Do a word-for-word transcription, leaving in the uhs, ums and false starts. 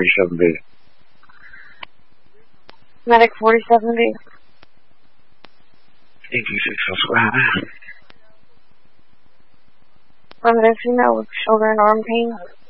forty-seven B. Medic forty-seven B. eighty-six, what happened? Limited female with shoulder and arm pain.